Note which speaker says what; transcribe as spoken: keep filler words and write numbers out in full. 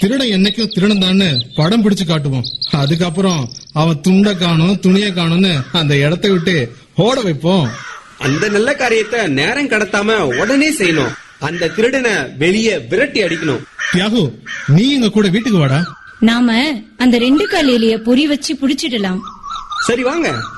Speaker 1: திருடன் என்னைக்கும் திருடன் தான்னு படம் பிடிச்சு காட்டுவோம். அதுக்கப்புறம் அவன் துண்ட காணும் துணிய காணும்னு அந்த இடத்தை விட்டு ஓட வைப்போம்.
Speaker 2: அந்த நல்ல காரியத்தை நேரம் கடத்தாம உடனே செய்யணும். அந்த திருடனை வெளியே விரட்டி அடிக்கணும்.
Speaker 1: தியாகு, நீ எங்க கூட வீட்டுக்கு வாடா.
Speaker 3: நாம அந்த ரெண்டு கால் எலிய பொறி வச்சு புடிச்சிடலாம்.
Speaker 2: சரி வாங்க.